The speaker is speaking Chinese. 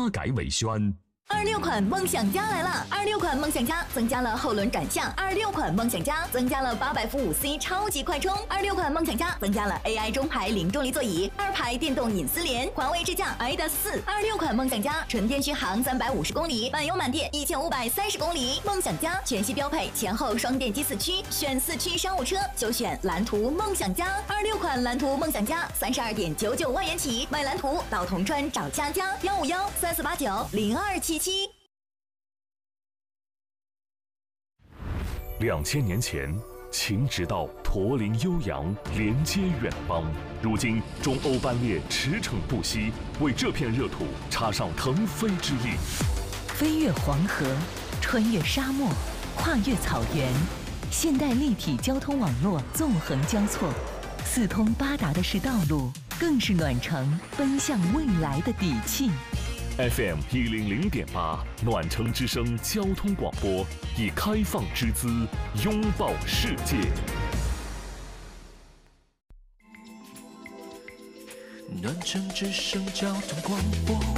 改为轩。 26款梦想家来了！26款梦想家增加了后轮转向，26款梦想家增加了800伏5C 超级快充，26款梦想家增加了 AI 中排零重力座椅，2排电动隐私联，环卫智驾 ADAS 4。26款梦想家纯电续航350公里，满油满电1530公里。梦想家全系标配前后双电机4驱，选4驱商务车就选蓝图梦想家。26款蓝图梦想家32.99万元起，买蓝图到铜川找佳佳15134890277。 2000年前，秦直道驼铃悠扬，连接远方。如今，中欧班列驰骋不息，为这片热土插上腾飞之翼。 飞越黄河，穿越沙漠，跨越草原，现代立体交通网络纵横交错，四通八达的是道路，更是暖城奔向未来的底气。 FM 100.8暖城之声交通广播，以开放之姿拥抱世界。 暖城之声交通广播。